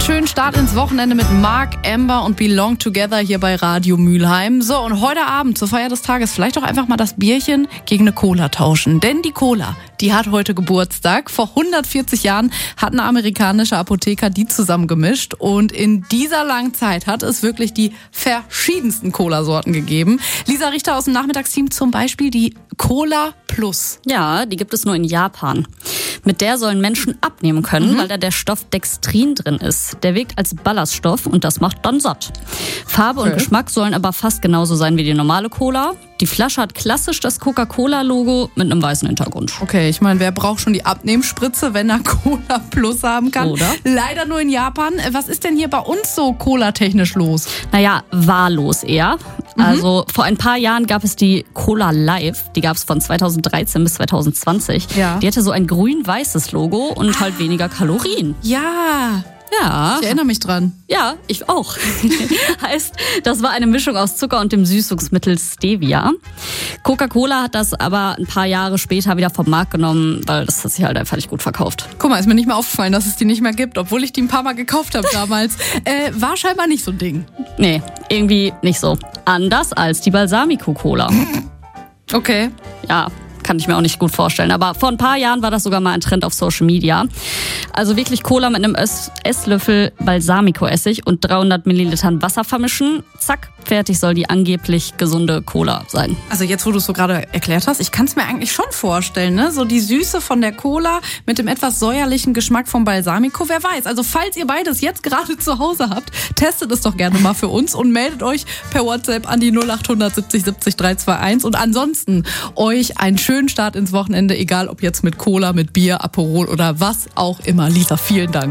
schönen Start ins Wochenende mit Mark, Amber und Belong Together hier bei Radio Mülheim. So, und heute Abend zur Feier des Tages vielleicht doch einfach mal das Bierchen gegen eine Cola tauschen. Denn die Cola, die hat heute Geburtstag. Vor 140 Jahren hat eine amerikanische Apotheker die zusammengemischt. Und in dieser langen Zeit hat es wirklich die verschiedensten Cola-Sorten gegeben. Lisa Richter aus dem Nachmittagsteam, zum Beispiel die Cola Plus. Ja, die gibt es nur in Japan. Mit der sollen Menschen abnehmen können, weil da der Stoff Dextrin drin ist. Der wirkt als Ballaststoff und das macht dann satt. Farbe und Geschmack sollen aber fast genauso sein wie die normale Cola. Die Flasche hat klassisch das Coca-Cola-Logo mit einem weißen Hintergrund. Okay, ich meine, wer braucht schon die Abnehmspritze, wenn er Cola Plus haben kann? Oder? Leider nur in Japan. Was ist denn hier bei uns so Cola-technisch los? Naja, wahllos eher. Also vor ein paar Jahren gab es die Cola Live. Die gab es von 2013 bis 2020. Ja. Die hatte so ein grün-weißes Logo und halt weniger Kalorien. Ja, Ja. ich erinnere mich dran. Ja, ich auch. Heißt, das war eine Mischung aus Zucker und dem Süßungsmittel Stevia. Coca-Cola hat das aber ein paar Jahre später wieder vom Markt genommen, weil das hat sich halt einfach nicht gut verkauft. Guck mal, ist mir nicht mehr aufgefallen, dass es die nicht mehr gibt, obwohl ich die ein paar Mal gekauft habe damals. War scheinbar nicht so ein Ding. Nee, irgendwie nicht so. Anders als die Balsamico-Cola. Okay. Ja, kann ich mir auch nicht gut vorstellen. Aber vor ein paar Jahren war das sogar mal ein Trend auf Social Media. Also wirklich Cola mit einem Esslöffel Balsamico-Essig und 300 Millilitern Wasser vermischen. Zack, fertig soll die angeblich gesunde Cola sein. Also jetzt, wo du es so gerade erklärt hast, ich kann es mir eigentlich schon vorstellen, ne? So die Süße von der Cola mit dem etwas säuerlichen Geschmack vom Balsamico, wer weiß. Also falls ihr beides jetzt gerade zu Hause habt, testet es doch gerne mal für uns und meldet euch per WhatsApp an die 0800 70 70 321. Und ansonsten euch einen schönen Start ins Wochenende, egal ob jetzt mit Cola, mit Bier, Aperol oder was auch immer. Lisa, vielen Dank.